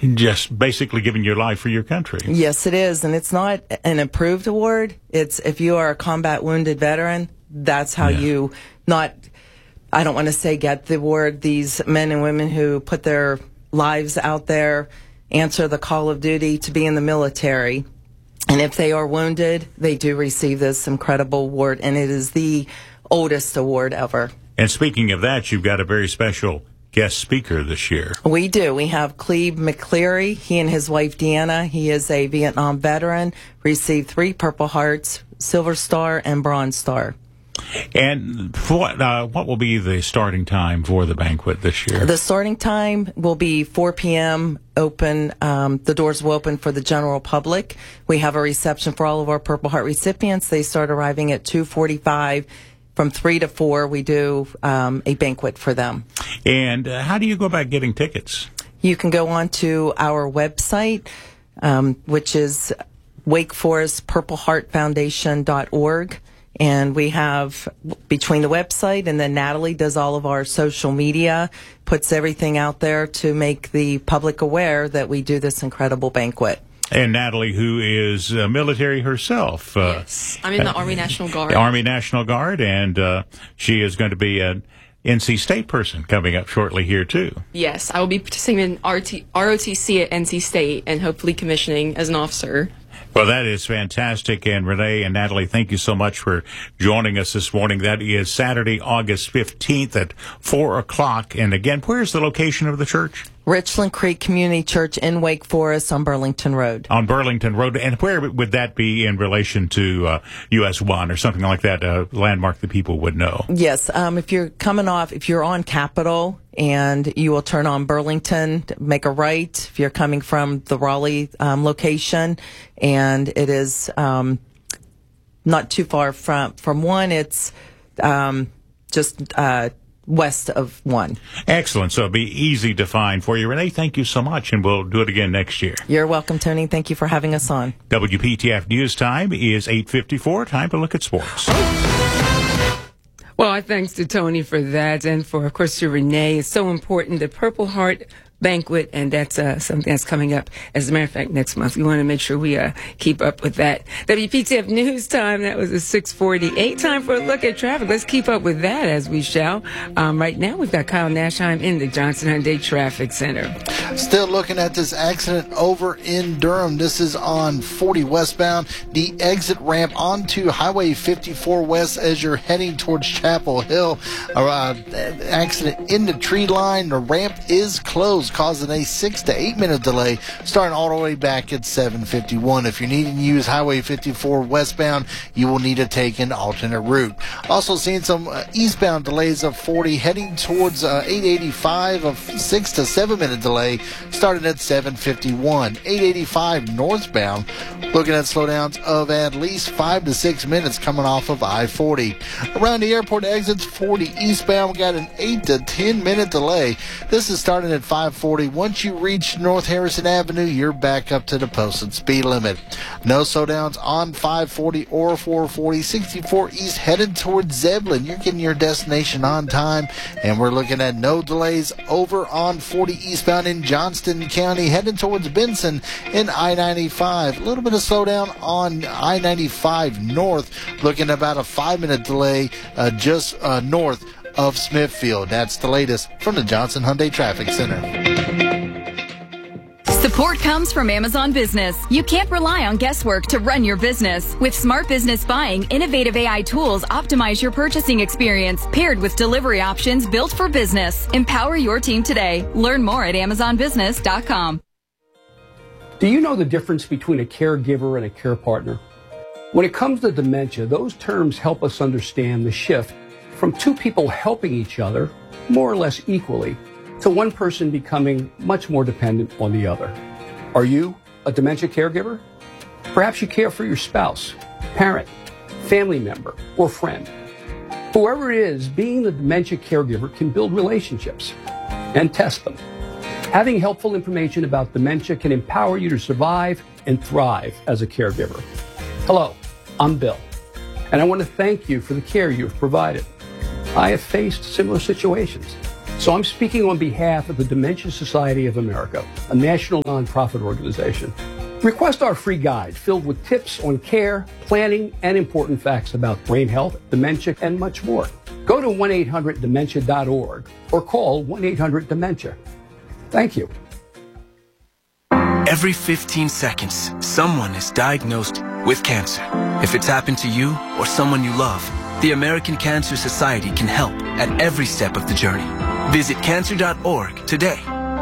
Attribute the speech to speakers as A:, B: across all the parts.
A: just basically giving your life for your country.
B: Yes, it is. And it's not an approved award. It's if you are a combat wounded veteran, that's how you I don't want to say get the award. These men and women who put their lives out there, answer the call of duty to be in the military. And if they are wounded, they do receive this incredible award. And it is the oldest award ever.
A: And speaking of that, you've got a very special guest speaker this year.
B: We do. We have Cleve McCleary. He and his wife, Deanna. He is a Vietnam veteran, received 3 Purple Hearts, Silver Star, and Bronze Star.
A: And what will be the starting time for the banquet this year?
B: The starting time will be 4 p.m. open. The doors will open for the general public. We have a reception for all of our Purple Heart recipients. They start arriving at 2:45. From 3 to 4, we do a banquet for them. And
A: how do you go about getting tickets?
B: You can go on to our website, which is WakeForestPurpleHeartFoundation.org. And we have, between the website and then Natalie does all of our social media, puts everything out there to make the public aware that we do this incredible banquet.
A: And Natalie, who is military herself.
C: Yes, I'm in the Army National Guard.
A: Army National Guard, and she is going to be an NC State person coming up shortly here, too.
C: Yes, I will be participating in ROTC at NC State and hopefully commissioning as an officer.
A: Well, that is fantastic. And Renee and Natalie, thank you so much for joining us this morning. That is Saturday, August 15th at 4 o'clock. And again, where's the location of the church?
B: Richland Creek Community Church in Wake Forest on Burlington Road.
A: On Burlington Road. And where would that be in relation to US 1 or something like that, a landmark that people would know?
B: Yes. If you're on Capitol and you will turn on Burlington, make a right if you're coming from the Raleigh location. And it is not too far from 1. It's just west of 1.
A: Excellent. So it'll be easy to find for you. Renee, thank you so much, and we'll do it again next year.
B: You're welcome, Tony. Thank you for having us on.
A: WPTF News Time is 8:54. Time to look at sports.
D: Well, thanks to Tony for that, and of course, to Renee. It's so important, the Purple Heart banquet, and that's something that's coming up. As a matter of fact, next month. We want to make sure we keep up with that. WPTF News Time, that was a 6:48. Time for a look at traffic. Let's keep up with that as we shall. Right now, we've got Kyle Nashheim in the Johnson Hyundai Traffic Center.
E: Still looking at this accident over in Durham. This is on 40 westbound, the exit ramp onto Highway 54 west as you're heading towards Chapel Hill. Accident in the tree line. The ramp is closed, causing a 6 to 8 minute delay, starting all the way back at 751. If you're needing to use Highway 54 westbound, you will need to take an alternate route. Also seeing some eastbound delays of 40 heading towards 885 of 6 to 7 minute delay, starting at 751. 885 northbound, looking at slowdowns of at least 5 to 6 minutes coming off of I-40. Around the airport exits 40 eastbound, we got an 8 to 10 minute delay. This is starting at 540. Once you reach North Harrison Avenue, you're back up to the posted speed limit. No slowdowns on 540 or 440. 64 east headed towards Zebulon. You're getting your destination on time, and we're looking at no delays over on 40 eastbound in Johnston County, heading towards Benson in I-95. A little bit of slowdown on I-95 north, looking at about a 5 minute delay just north of Smithfield. That's the latest from the Johnson Hyundai Traffic Center.
F: Support comes from Amazon Business. You can't rely on guesswork to run your business. With Smart Business Buying, innovative AI tools optimize your purchasing experience, paired with delivery options built for business. Empower your team today. Learn more at AmazonBusiness.com.
G: Do you know the difference between a caregiver and a care partner? When it comes to dementia, those terms help us understand the shift from two people helping each other more or less equally to one person becoming much more dependent on the other. Are you a dementia caregiver? Perhaps you care for your spouse, parent, family member, or friend. Whoever it is, being the dementia caregiver can build relationships and test them. Having helpful information about dementia can empower you to survive and thrive as a caregiver. Hello, I'm Bill, and I want to thank you for the care you've provided. I have faced similar situations. So I'm speaking on behalf of the Dementia Society of America, a national nonprofit organization. Request our free guide filled with tips on care, planning, and important facts about brain health, dementia, and much more. Go to 1-800-DEMENTIA.org or call 1-800-DEMENTIA. Thank you.
H: Every 15 seconds, someone is diagnosed with cancer. If it's happened to you or someone you love, the American Cancer Society can help at every step of the journey. Visit cancer.org today.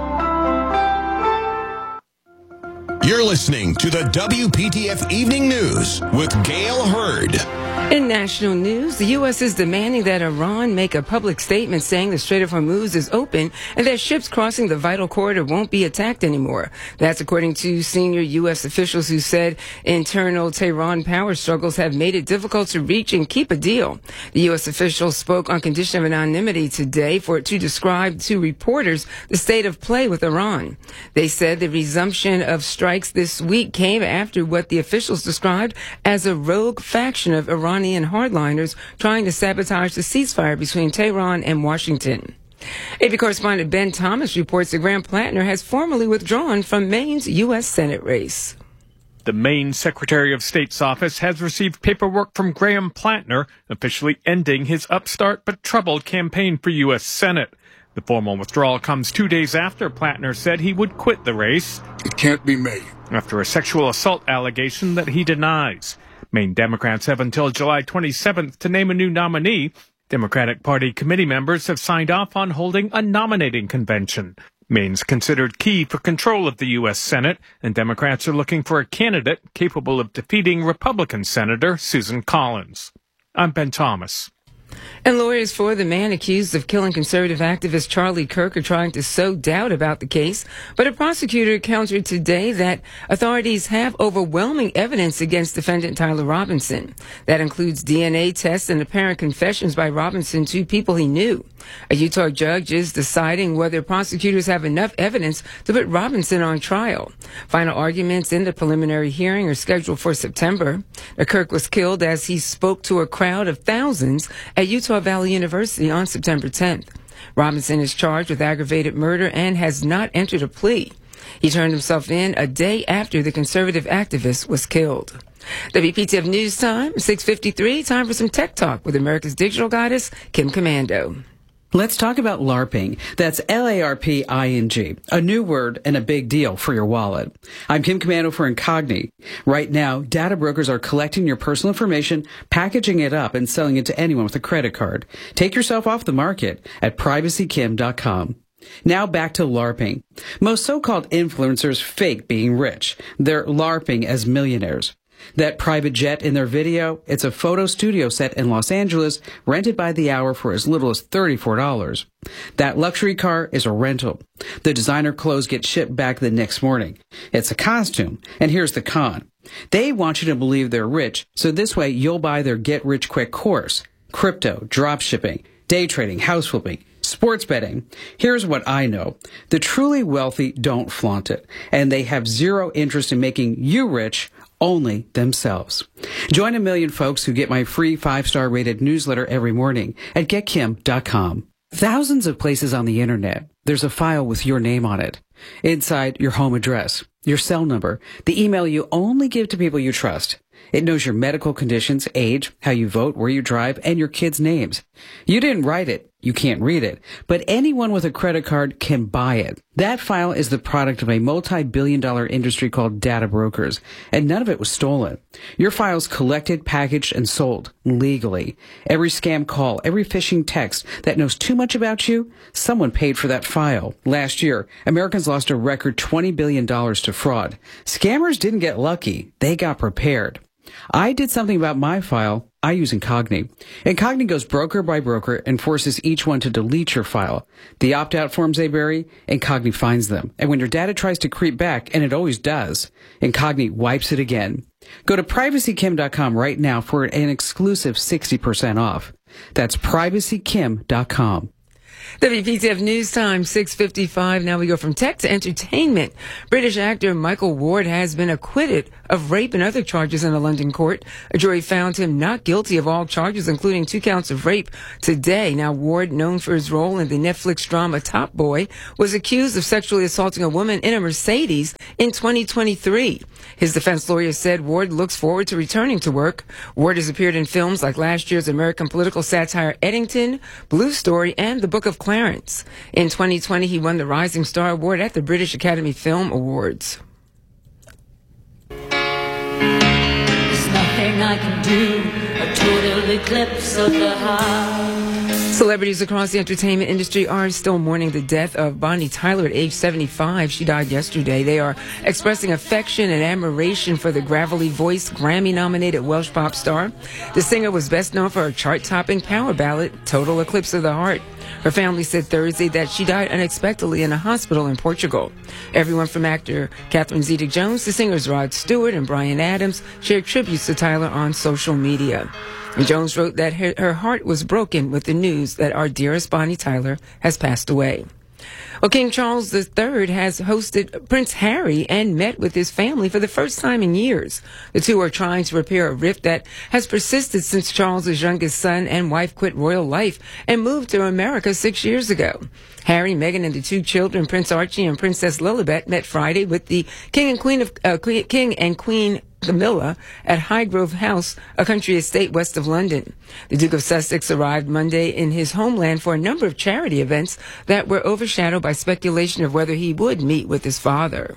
I: You're listening to the WPTF Evening News with Gail Hurd.
D: In national news, the U.S. is demanding that Iran make a public statement saying the Strait of Hormuz is open and that ships crossing the vital corridor won't be attacked anymore. That's according to senior U.S. officials who said internal Tehran power struggles have made it difficult to reach and keep a deal. The U.S. officials spoke on condition of anonymity today to describe to reporters the state of play with Iran. They said the resumption of strikes this week came after what the officials described as a rogue faction of Iranian hardliners trying to sabotage the ceasefire between Tehran and Washington. AP correspondent Ben Thomas reports that Graham Plattner has formally withdrawn from Maine's U.S. Senate race.
J: The Maine Secretary of State's office has received paperwork from Graham Plattner, officially ending his upstart but troubled campaign for U.S. Senate. The formal withdrawal comes 2 days after Plattner said he would quit the race.
K: It can't be me.
J: After a sexual assault allegation that he denies. Maine Democrats have until July 27th to name a new nominee. Democratic Party committee members have signed off on holding a nominating convention. Maine's considered key for control of the U.S. Senate, and Democrats are looking for a candidate capable of defeating Republican Senator Susan Collins. I'm Ben Thomas.
D: And lawyers for the man accused of killing conservative activist Charlie Kirk are trying to sow doubt about the case. But a prosecutor countered today that authorities have overwhelming evidence against defendant Tyler Robinson. That includes DNA tests and apparent confessions by Robinson to people he knew. A Utah judge is deciding whether prosecutors have enough evidence to put Robinson on trial. Final arguments in the preliminary hearing are scheduled for September. Kirk was killed as he spoke to a crowd of thousands at Utah Valley University on September 10th. Robinson is charged with aggravated murder and has not entered a plea. He turned himself in a day after the conservative activist was killed. WPTF News Time, 6:53. Time for some tech talk with America's digital goddess, Kim Komando.
L: Let's talk about LARPing. That's LARPING, a new word and a big deal for your wallet. I'm Kim Komando for Incogni. Right now, data brokers are collecting your personal information, packaging it up, and selling it to anyone with a credit card. Take yourself off the market at privacykim.com. Now back to LARPing. Most so-called influencers fake being rich. They're LARPing as millionaires. That private jet in their video, it's a photo studio set in Los Angeles, rented by the hour for as little as $34. That luxury car is a rental. The designer clothes get shipped back the next morning. It's a costume. And here's the con. They want you to believe they're rich, so this way you'll buy their get-rich-quick course. Crypto, drop shipping, day trading, house flipping, sports betting. Here's what I know. The truly wealthy don't flaunt it, and they have zero interest in making you rich, only themselves. Join a million folks who get my free 5-star rated newsletter every morning at getkim.com. Thousands of places on the internet, there's a file with your name on it. Inside, your home address, your cell number, the email you only give to people you trust. It knows your medical conditions, age, how you vote, where you drive, and your kids' names. You didn't write it. You can't read it. But anyone with a credit card can buy it. That file is the product of a multi-billion-dollar industry called data brokers, and none of it was stolen. Your file's collected, packaged, and sold legally. Every scam call, every phishing text that knows too much about you, someone paid for that file. Last year, Americans lost a record $20 billion to fraud. Scammers didn't get lucky. They got prepared. I did something about my file. I use Incogni. Incogni goes broker by broker and forces each one to delete your file. The opt-out forms they bury, Incogni finds them. And when your data tries to creep back, and it always does, Incogni wipes it again. Go to privacykim.com right now for an exclusive 60% off. That's privacykim.com.
D: WPTF News Time, 6:55. Now we go from tech to entertainment. British actor Michael Ward has been acquitted of rape and other charges in a London court. A jury found him not guilty of all charges, including 2 counts of rape today. Now, Ward, known for his role in the Netflix drama Top Boy, was accused of sexually assaulting a woman in a Mercedes in 2023. His defense lawyer said Ward looks forward to returning to work. Ward has appeared in films like last year's American political satire Eddington, Blue Story, and The Book of Clarence. In 2020, he won the Rising Star Award at the British Academy Film Awards.
K: There's nothing I can do, a total eclipse of the heart.
D: Celebrities across the entertainment industry are still mourning the death of Bonnie Tyler at age 75. She died yesterday. They are expressing affection and admiration for the gravelly voice, Grammy-nominated Welsh pop star. The singer was best known for her chart-topping power ballad, Total Eclipse of the Heart. Her family said Thursday that she died unexpectedly in a hospital in Portugal. Everyone from actor Catherine Zeta-Jones to singers Rod Stewart and Bryan Adams shared tributes to Tyler on social media. Jones wrote that her heart was broken with the news that our dearest Bonnie Tyler has passed away. Well, King Charles III has hosted Prince Harry and met with his family for the first time in years. The two are trying to repair a rift that has persisted since Charles's youngest son and wife quit royal life and moved to America 6 years ago. Harry, Meghan, and the 2 children, Prince Archie and Princess Lilibet, met Friday with the King and Queen Camilla at Highgrove House, a country estate west of London. The Duke of Sussex arrived Monday in his homeland for a number of charity events that were overshadowed by speculation of whether he would meet with his father.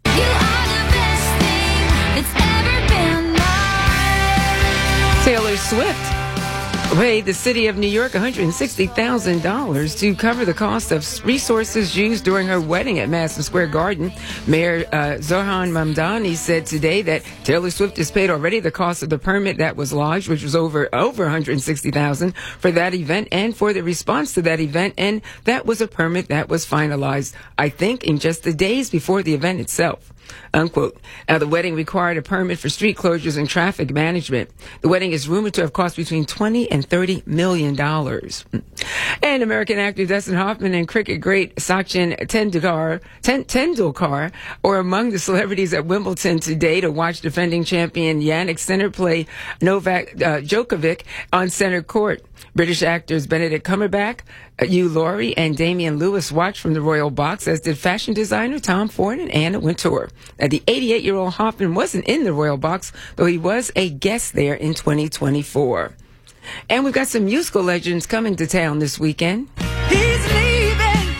D: Taylor Swift paid the city of New York $160,000 to cover the cost of resources used during her wedding at Madison Square Garden. Mayor Zohan Mamdani said today that Taylor Swift has paid already the cost of the permit that was lodged, which was over $160,000 for that event and for the response to that event, and that was a permit that was finalized, I think, in just the days before the event itself. Unquote. Now, the wedding required a permit for street closures and traffic management. The wedding is rumored to have cost between $20 and $30 million. And American actor Dustin Hoffman and cricket great Sachin Tendulkar are among the celebrities at Wimbledon today to watch defending champion Jannik Sinner play Novak Djokovic on center court. British actors Benedict Cumberbatch, Hugh Laurie, and Damian Lewis watched from the royal box, as did fashion designer Tom Ford and Anna Wintour. Now, the 88-year-old Hoffman wasn't in the royal box, though he was a guest there in 2024. And we've got some musical legends coming to town this weekend.
K: He's leaving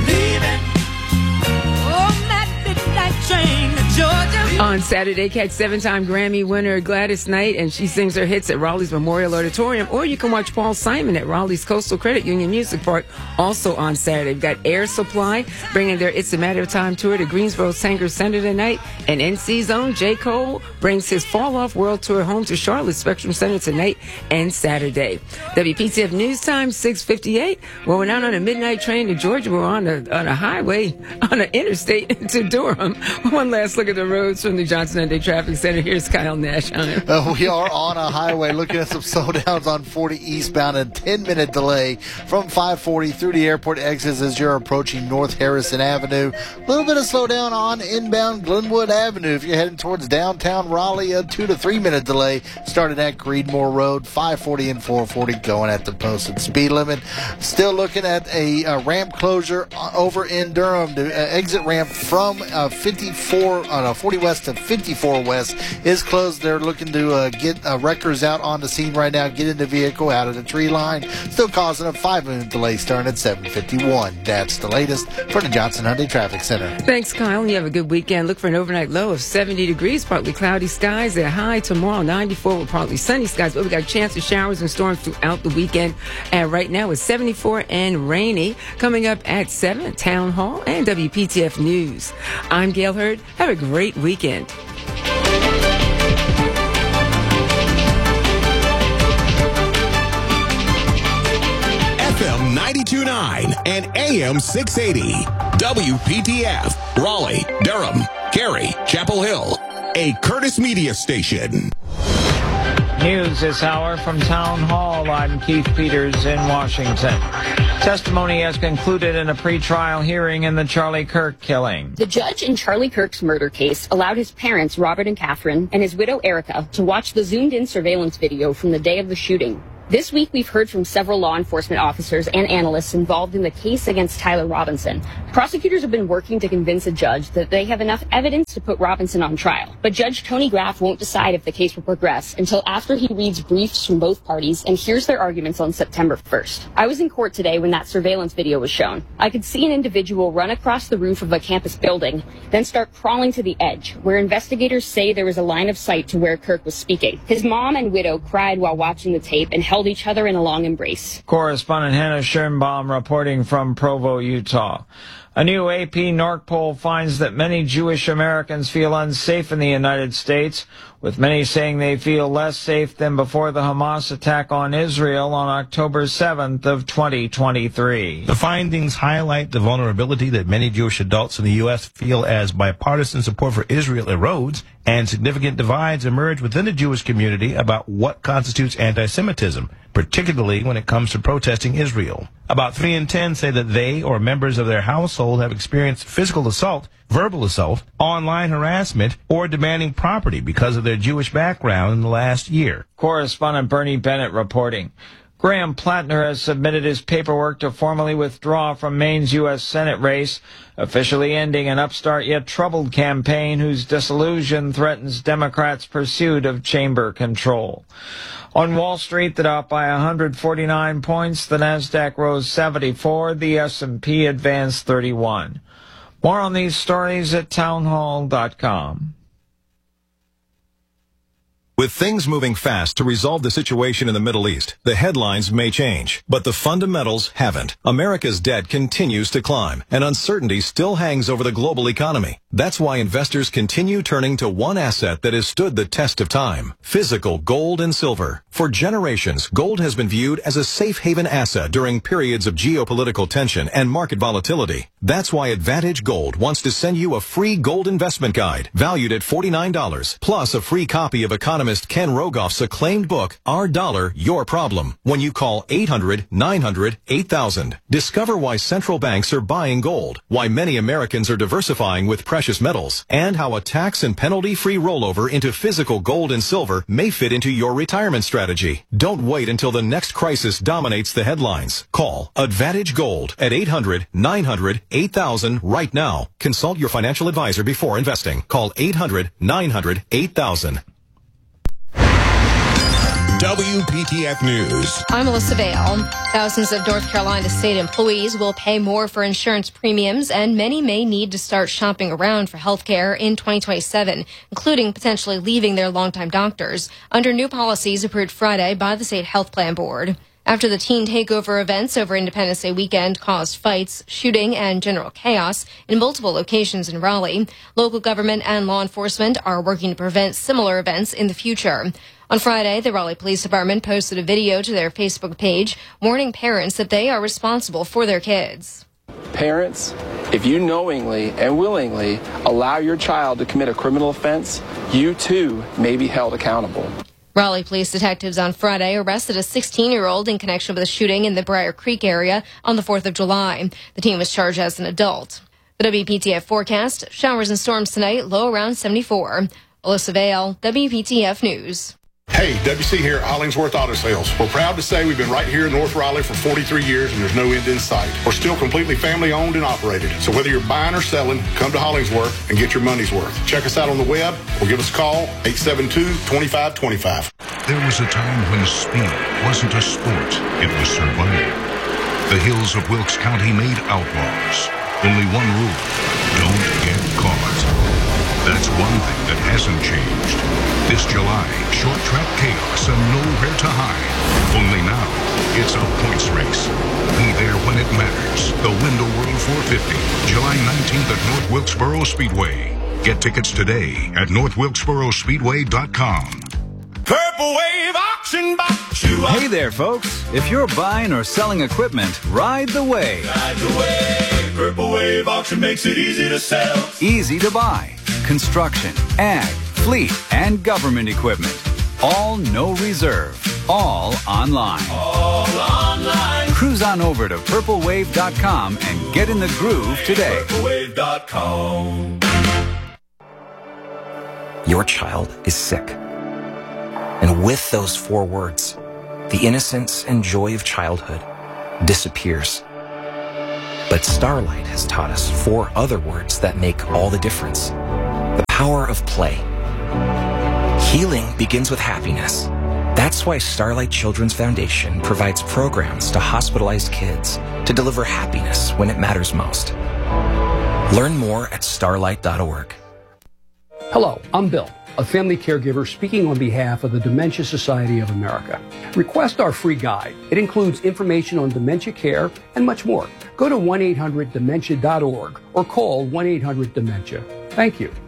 K: on that midnight train to Georgia.
D: On Saturday, catch 7-time Grammy winner Gladys Knight, and she sings her hits at Raleigh's Memorial Auditorium. Or you can watch Paul Simon at Raleigh's Coastal Credit Union Music Park, also on Saturday. We've got Air Supply bringing their It's a Matter of Time tour to Greensboro Sanger Center tonight. And NC's own J. Cole brings his Fall Off World Tour home to Charlotte Spectrum Center tonight and Saturday. WPTF News Time, 6:58. Well, we're not on a midnight train to Georgia. We're on a highway, on an interstate to Durham. One last look at the roads from the Johnson Hyundai Traffic Center. Here's Kyle Nash on it.
E: We are on a highway looking at some slowdowns on 40 eastbound, a 10-minute delay from 540 through the airport exits as you're approaching North Harrison Avenue. A little bit of slowdown on inbound Glenwood Avenue if you're heading towards downtown Raleigh. A 2 to 3 minute delay starting at Creedmoor Road, 540 and 440 going at the posted speed limit. Still looking at a ramp closure over in Durham. The exit ramp from 40 West to 54 West is closed. They're looking to get wreckers out on the scene right now, get in the vehicle out of the tree line. Still causing a 5-minute delay starting at 7:51. That's the latest for the Johnson Hyundai Traffic Center.
D: Thanks, Kyle. And you have a good weekend. Look for an overnight low of 70 degrees, partly cloudy skies. A high tomorrow, 94 with partly sunny skies. But we got a chance of showers and storms throughout the weekend. And right now it's 74 and rainy. Coming up at 7, Town Hall and WPTF News. I'm Gail Hurd. Have a great weekend.
I: FM 92.9 and AM 680. WPTF, Raleigh, Durham, Cary, Chapel Hill. A Curtis Media station.
M: News this hour from Town Hall. I'm Keith Peters in Washington. Testimony has concluded in a pretrial hearing in the Charlie Kirk killing.
N: The judge in Charlie Kirk's murder case allowed his parents, Robert and Catherine, and his widow, Erica, to watch the zoomed-in surveillance video from the day of the shooting. This week, we've heard from several law enforcement officers and analysts involved in the case against Tyler Robinson. Prosecutors have been working to convince a judge that they have enough evidence to put Robinson on trial. But Judge Tony Graff won't decide if the case will progress until after he reads briefs from both parties and hears their arguments on September 1st. I was in court today when that surveillance video was shown. I could see an individual run across the roof of a campus building, then start crawling to the edge, where investigators say there was a line of sight to where Kirk was speaking. His mom and widow cried while watching the tape and held each other in a long embrace.
M: Correspondent Hannah Schirnbaum reporting from Provo, Utah. A new AP NORC poll finds that many Jewish Americans feel unsafe in the United States, with many saying they feel less safe than before the Hamas attack on Israel on October 7th of 2023.
O: The findings highlight the vulnerability that many Jewish adults in the U.S. feel as bipartisan support for Israel erodes and significant divides emerge within the Jewish community about what constitutes anti-Semitism, particularly when it comes to protesting Israel. About 3 in 10 say that they or members of their household have experienced physical assault, verbal assault, online harassment, or demanding property because of their Jewish background in the last year.
M: Correspondent Bernie Bennett reporting. Graham Plattner has submitted his paperwork to formally withdraw from Maine's U.S. Senate race, officially ending an upstart yet troubled campaign whose disillusion threatens Democrats' pursuit of chamber control. On Wall Street, the Dow up by 149 points, the Nasdaq rose 74, the S&P advanced 31. More on these stories at townhall.com.
P: With things moving fast to resolve the situation in the Middle East, the headlines may change, but the fundamentals haven't. America's debt continues to climb, and uncertainty still hangs over the global economy. That's why investors continue turning to one asset that has stood the test of time: physical gold and silver. For generations, gold has been viewed as a safe haven asset during periods of geopolitical tension and market volatility. That's why Advantage Gold wants to send you a free gold investment guide valued at $49, plus a free copy of economist Ken Rogoff's acclaimed book, Our Dollar, Your Problem, when you call 800-900-8000. Discover why central banks are buying gold, why many Americans are diversifying with precious metals, and how a tax and penalty-free rollover into physical gold and silver may fit into your retirement strategy. Don't wait until the next crisis dominates the headlines. Call Advantage Gold at 800-900-8000 right now. Consult your financial advisor before investing. Call 800-900-8000.
I: WPTF News.
Q: I'm Melissa Vale. Thousands of North Carolina state employees will pay more for insurance premiums, and many may need to start shopping around for health care in 2027, including potentially leaving their longtime doctors, under new policies approved Friday by the State Health Plan Board. After the teen takeover events over Independence Day weekend caused fights, shooting, and general chaos in multiple locations in Raleigh, local government and law enforcement are working to prevent similar events in the future. On Friday, the Raleigh Police Department posted a video to their Facebook page warning parents that they are responsible for their kids.
R: Parents, if you knowingly and willingly allow your child to commit a criminal offense, you too may be held accountable.
Q: Raleigh police detectives on Friday arrested a 16-year-old in connection with a shooting in the Briar Creek area on the 4th of July. The teen was charged as an adult. The WPTF forecast: showers and storms tonight, low around 74. Alyssa Vale, WPTF News.
S: Hey, WC here at Hollingsworth Auto Sales. We're proud to say we've been right here in North Raleigh for 43 years and there's no end in sight. We're still completely family owned and operated. So whether you're buying or selling, come to Hollingsworth and get your money's worth. Check us out on the web or give us a call, 872-2525.
T: There was a time when speed wasn't a sport, it was survival. The hills of Wilkes County made outlaws. Only one rule: don't get caught. That's one thing that hasn't changed. This July, short track chaos and nowhere to hide. Only now, it's a points race. Be there when it matters. The Window World 450, July 19th at North Wilkesboro Speedway. Get tickets today at northwilkesborospeedway.com.
U: Purple Wave Auction Box. Hey there, folks. If you're buying or selling equipment, ride the wave. Ride the wave. Purple Wave Auction makes it easy to sell. Easy to buy. Construction, ag, fleet, and government equipment. All no reserve. All online.
C: All online.
U: Cruise on over to purplewave.com and get in the groove today.
C: Purplewave.com.
V: Your child is sick. And with those 4 words, the innocence and joy of childhood disappears. But Starlight has taught us 4 other words that make all the difference. The power of play. Healing begins with happiness. That's why Starlight Children's Foundation provides programs to hospitalized kids to deliver happiness when it matters most. Learn more at starlight.org.
G: Hello, I'm Bill, a family caregiver speaking on behalf of the Dementia Society of America. Request our free guide. It includes information on dementia care and much more. Go to 1-800-DEMENTIA.org or call 1-800-DEMENTIA. Thank you.